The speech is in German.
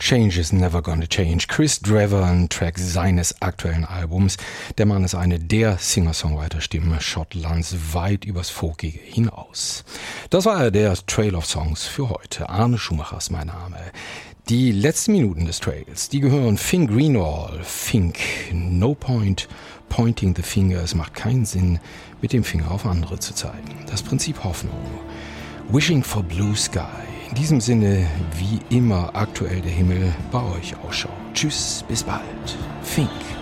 Change is Never Gonna Change. Chris Drever, ein Track seines aktuellen Albums. Der Mann ist eine der Singer-Songwriter-Stimmen Schottlands weit übers Folkige hinaus. Das war der Trail of Songs für heute. Arne Schumacher ist mein Name. Die letzten Minuten des Trails, die gehören Finn Greenall. Fink, no point pointing the finger. Es macht keinen Sinn, mit dem Finger auf andere zu zeigen. Das Prinzip Hoffnung. Wishing for Blue Sky. In diesem Sinne, wie immer aktuell der Himmel bei euch ausschaut. Tschüss, bis bald. Fink.